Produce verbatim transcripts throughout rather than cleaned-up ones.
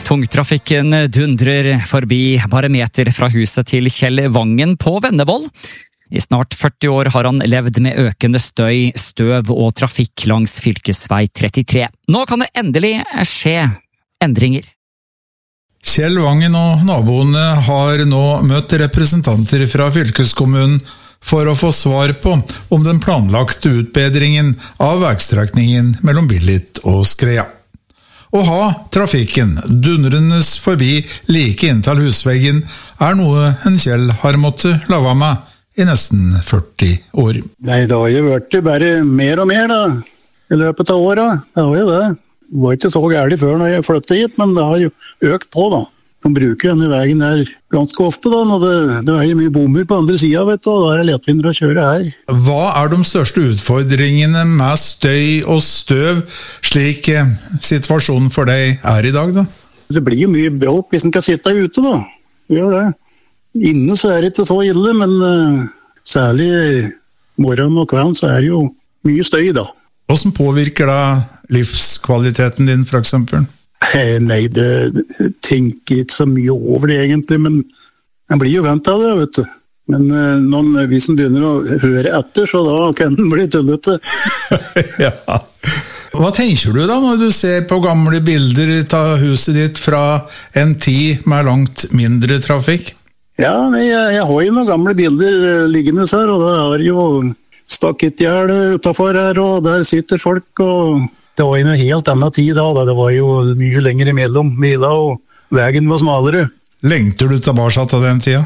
Tungtrafikken dundrer forbi bare meter fra huset til Kjell Vangen på Vennevoll. I snart førti år har han levd med økende støy, støv og trafikk langs fylkesvei trettitre. Nå kan det endelig skje endringer. Kjell Vangen og naboene har nå møtt representanter fra fylkeskommunen for å få svar på om den planlagte utbedringen av veistrekningen mellom Billit og Skreia. Å ha trafikken dundrende forbi like inntil husveggen er noe en Kjell har måttet lave med i nesten førti år. Nei, det har jo vært bare mer og mer da, i løpet av året. Det har jo det. Det var ikke så gærlig før når jeg flyttet hit, men det har jo økt på da. De bruker denne veien der ganske ofte da, når det, det er jo mye bomber på andre siden, vet du, og da er det lettvindere å kjøre her. Hva er de største utfordringene med støy og støv, slik situasjonen for deg er i dag da? Det blir jo mye bråk hvis en kan sitte ute da, det gjør det. Inne så er det ikke så ille, men uh, særlig morgen og kvelden så er det jo mye støy da. Hvordan påvirker da livskvaliteten din for eksempel? Nei, det, det tenker ikke så mye over det egentlig, men jeg blir jo vant av det, vet du. Men uh, noen, hvis en begynner å høre etter, så da kan den bli tullete. Ja. Hva tenker du da når du ser på gamle bilder av huset ditt fra en tid med langt mindre trafikk? Ja, nei, jeg, jeg har jo noen gamle bilder uh, liggende her, og da har jo stakettgjerde utenfor her, og der sitter folk, og det var jo en helt annen tid da, da det var jo mye lenger imellom mida, og veien var smalere. Lengter du tilbake til den tida?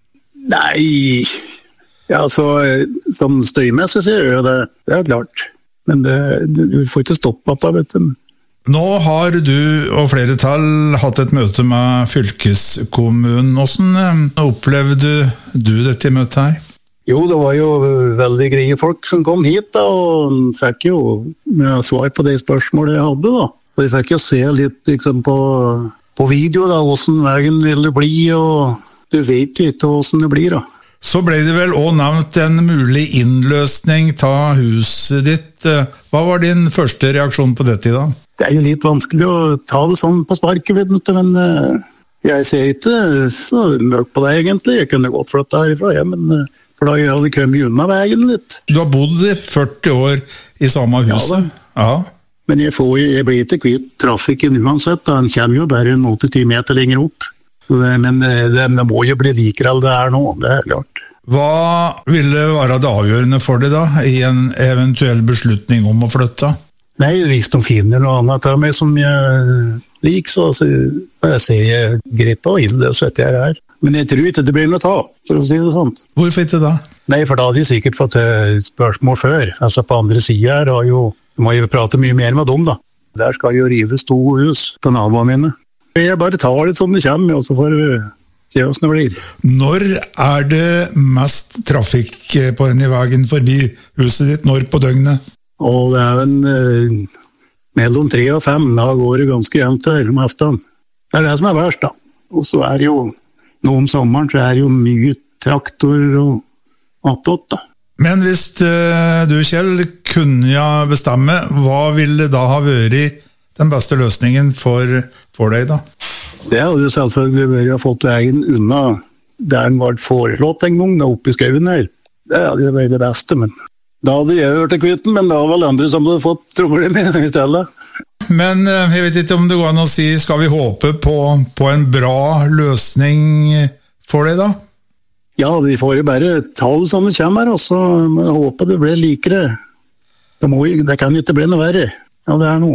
Nei, ja, så, sånn støymessig sier jeg jo det, det er klart. Men det, du får ikke stoppe opp, vet du. Nå har du og flere tall hatt et møte med fylkeskommunen. Hvordan opplevde du dette møtet her? Jo, det var jo veldig greie folk som kom hit da, og fikk jo svar på de spørsmålene jeg hadde da. Og de fikk jo se litt liksom, på, på video da, hvordan veien ville bli, og du vet jo ikke hvordan det blir da. Så ble det vel også nevnt en mulig innløsning av huset ditt. Hva var din første reaksjon på dette da? Det er jo litt vanskelig å ta det sånn på sparket, vet du, men jeg ser ikke så mørkt på det egentlig. Jeg kunne godt flytte herifra, ja, men for da hadde jeg kommet unna veien litt. Du har bodd i førti år i samme huset? Ja, ja. Men jeg, får, jeg blir ikke kvitt trafikken uansett, da. Den kommer jo bare åtte til ti meter lenger opp. Så det, men det, det må jo bli likere enn det er nå, det er klart. Hva ville være det avgjørende for deg da, i en eventuell beslutning om å flytte? Nei, hvis de finner noe annet av meg som jeg liker, så altså, jeg ser jeg grepet og inn det, og så setter jeg her. Men jeg tror ikke det blir noe ta, for å si det sånn. Hvorfor ikke da? Nei, for da hadde de sikkert fått spørsmål før. Altså på andre siden her har jo, du må jo prate mye mer med dem da. Der skal jo rives to hus på naboene mine. Jeg bare tar det som det kommer, og så får vi se hvordan det blir. Når er det mest trafikk på denne veien forbi huset ditt? Når på døgnet? Og det er en eh, mellom tre og fem, da går det ganske jevnt her om aften. Det er det som er verst da. Og så er det jo nå om sommeren så er det jo mye traktor og attåt da. Men hvis du, Kjell, kunne bestemme, hva ville da ha vært den beste løsningen for, for deg da? Det hadde jo selvfølgelig vært å fått veien unna der den var foreslått en gang, da oppe i skauen her. Det hadde jo vært det beste, men da hadde jeg hørt det kvitten, men det var vel andre som hadde fått problemer i stedet. Men jeg vet ikke om det går an å si, skal vi håpe på, på en bra løsning for deg da? Ja, vi får jo bare ta det som det kommer, og så håper det blir likere. Det, må, det kan jo ikke bli noe verre. Ja, det er noe.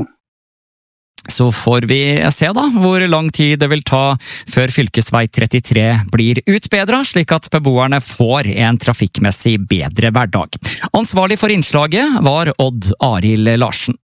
Så får vi se da, hvor lang tid det vil ta før fylkesvei trettitre blir utbedret, slik at beboerne får en trafikkmessig bedre hverdag. Ansvarlig for innslaget var Odd Arild Larsen.